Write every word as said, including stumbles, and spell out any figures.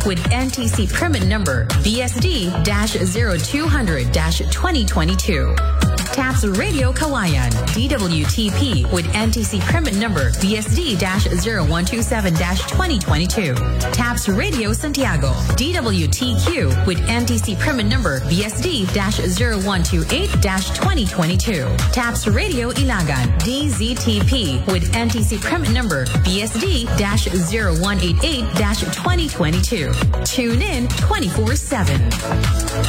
with N T C permit number B S D zero two hundred twenty twenty-two. TAPS Radio Kawayan, D W T P with N T C permit number B S D zero one two seven twenty twenty-two. TAPS Radio Santiago, D W T Q with N T C permit number B S D zero one two eight twenty twenty-two. TAPS Radio Ilagan, D Z T P with N T C permit number B S D zero one eight eight twenty twenty-two. Tune in twenty-four seven.